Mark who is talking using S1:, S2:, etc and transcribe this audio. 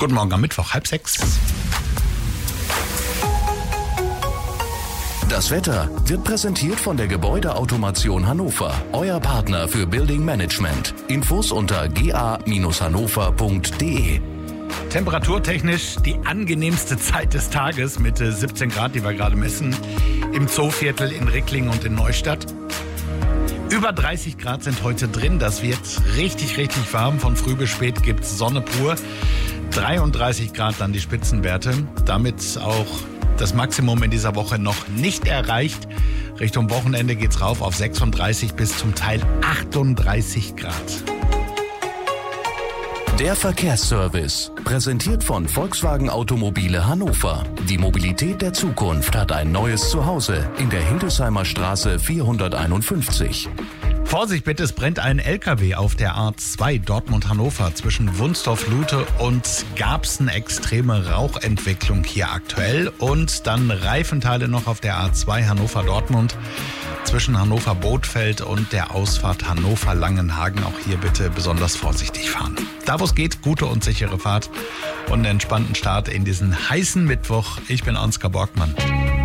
S1: Guten Morgen am Mittwoch, 5:30.
S2: Das Wetter wird präsentiert von der Gebäudeautomation Hannover, euer Partner für Building Management. Infos unter ga-hannover.de.
S1: Temperaturtechnisch die angenehmste Zeit des Tages mit 17 Grad, die wir gerade messen, im Zooviertel in Ricklingen und in Neustadt. Über 30 Grad sind heute drin, das wird richtig, richtig warm. Von früh bis spät gibt es Sonne pur. 33 Grad dann die Spitzenwerte, damit auch das Maximum in dieser Woche noch nicht erreicht. Richtung Wochenende geht's rauf auf 36 bis zum Teil 38 Grad.
S2: Der Verkehrsservice, präsentiert von Volkswagen Automobile Hannover. Die Mobilität der Zukunft hat ein neues Zuhause in der Hildesheimer Straße 451.
S1: Vorsicht bitte, es brennt ein LKW auf der A2 Dortmund-Hannover. Zwischen Wunstorf-Lute und Garbsen extreme Rauchentwicklung hier aktuell. Und dann Reifenteile noch auf der A2 Hannover-Dortmund. Zwischen Hannover-Bothfeld und der Ausfahrt Hannover-Langenhagen. Auch hier bitte besonders vorsichtig fahren. Da wo es geht, gute und sichere Fahrt und einen entspannten Start in diesen heißen Mittwoch. Ich bin Ansgar Borgmann.